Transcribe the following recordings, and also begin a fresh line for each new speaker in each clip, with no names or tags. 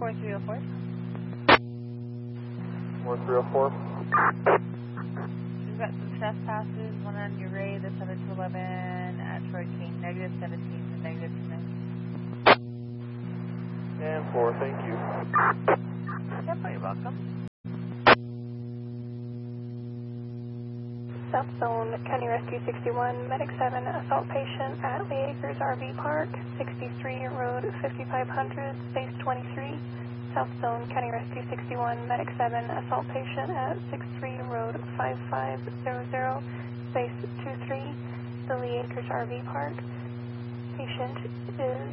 4304.
4304.
We've got some trespasses, one on your Ray, the 7 to 11 at Troy King, negative 17 to negative 9.
And 4, thank you.
Yep, you're welcome.
South Zone, County Rescue 61, Medic 7, assault patient at Lee Acres RV Park, 63 Road 5500, space 23. South Zone, County Rescue 61, Medic 7, assault patient at 63 Road 5500, space 23, the Lee Acres RV Park. Patient is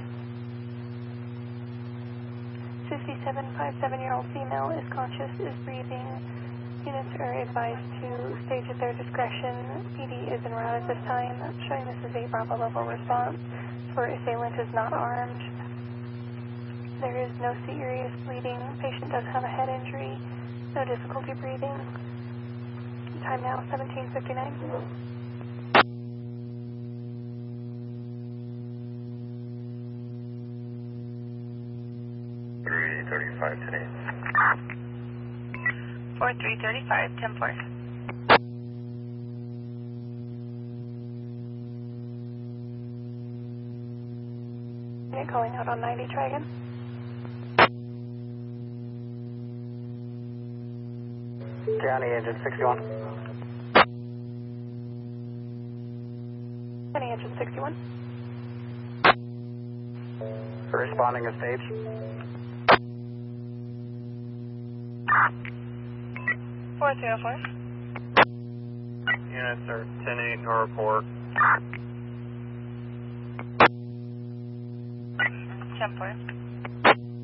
57-year-old female, is conscious, is breathing. Units are advised to stage at their discretion. PD is en route at this time, showing this is a Bravo level response for assailant is not armed. There is no serious bleeding. Patient does have a head injury. No difficulty breathing. Time now 17:59.
335 today.
4335, 10-4.
Unit calling out on 90, try again.
County Engine 61.
County Engine 61.
Responding to stage.
4304.
Units are 10-8 to report.
10-4.